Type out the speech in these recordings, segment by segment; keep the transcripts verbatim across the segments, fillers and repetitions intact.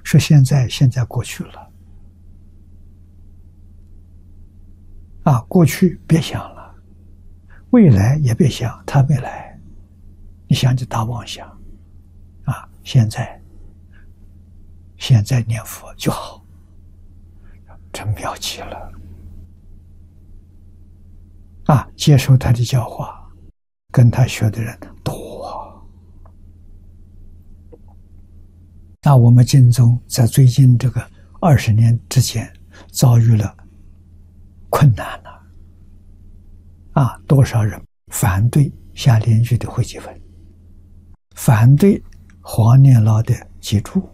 说现在现在过去了，啊，过去别想了，未来也别想，他没来，你想就大妄想，啊，现在现在念佛就好，真妙极了，啊，接受他的教化，跟他学的人多。那我们净宗在最近这个二十年之间遭遇了困难了，啊，多少人反对夏莲居的会集文，反对黄念老的集注，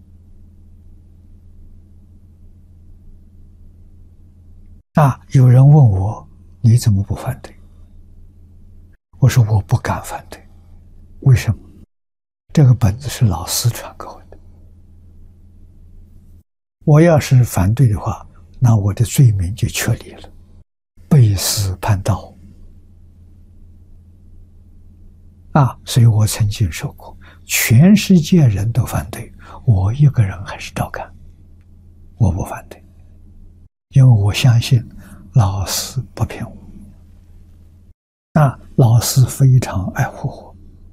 啊，有人问我你怎么不反对？我说我不敢反对，为什么？这个本子是老师传给我的，我要是反对的话，那我的罪名就确立了，背师叛道。啊，所以我曾经说过，全世界人都反对，我一个人还是照干，我不反对，因为我相信老师不骗我，那老师非常爱护我。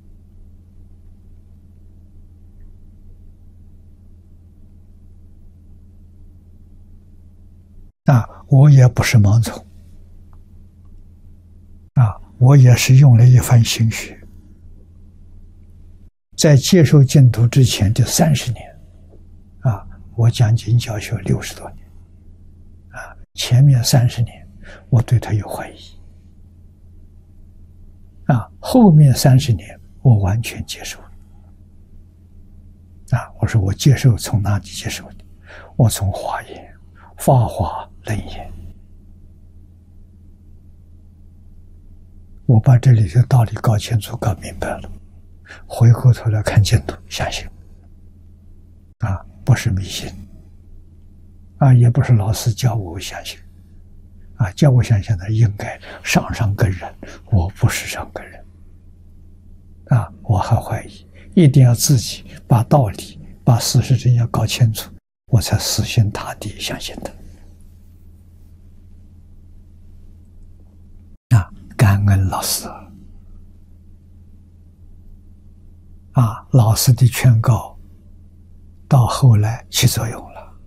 啊，我也不是盲从，啊，我也是用了一番心血。在接受净土之前的三十年，啊，我讲经教学六十多年，啊，前面三十年我对他有怀疑，啊，后面三十年我完全接受了，啊，我说我接受从哪里接受的？我从华严、法华、楞严，我把这里的道理搞清楚、搞明白了。回过头来看净土，相信啊，不是迷信啊，也不是老师教我相信啊，教我相信的应该上上根人，我不是上根人啊，我还怀疑，一定要自己把道理、把事实真要搞清楚，我才死心塌地相信的啊，感恩老师啊，老师的劝告到后来起作用了。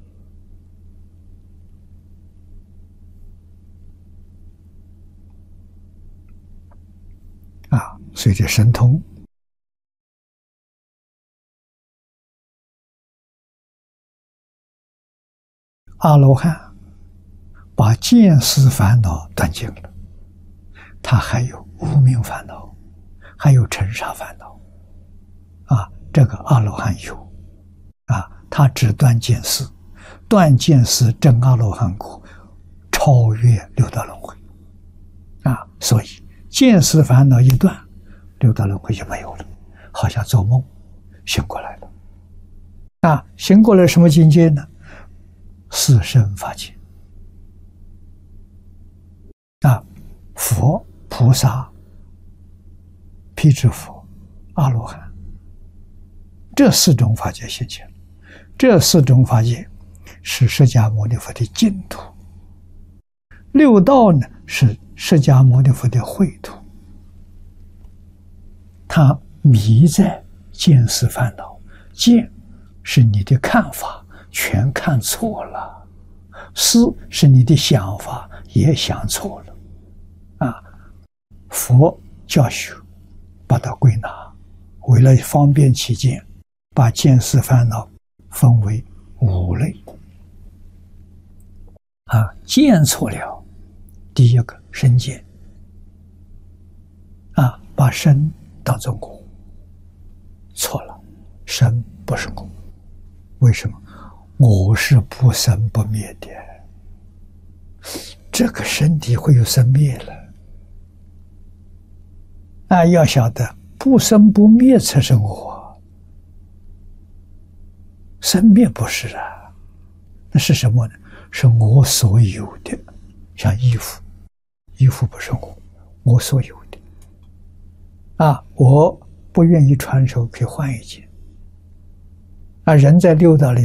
啊，随着神通，阿罗汉把见思烦恼断尽了，他还有无明烦恼，还有尘沙烦恼。啊，这个阿罗汉有，啊，他只断见思，断见思证阿罗汉果，超越六道轮回，啊，所以见思烦恼一断，六道轮回就没有了，好像做梦醒过来了，啊，醒过来什么境界呢？四圣法界，啊，佛、菩萨、辟支佛、阿罗汉。这四种法界现前，这四种法界是释迦牟尼佛的净土，六道呢是释迦牟尼佛的秽土。他迷在见思烦恼，见是你的看法，全看错了；思是你的想法，也想错了。啊，佛教学把它归纳，为了方便起见，把见思烦恼分为五类。啊，见错了，第一个身见，啊，把身当作我，错了，身不是我，为什么？我是不生不灭的，这个身体会有生灭了，啊，要晓得不生不灭才是我。生灭不是啊，那是什么呢？是我所有的，像衣服，衣服不是我，我所有的。啊，我不愿意穿的时候可以换一件。啊，人在六道里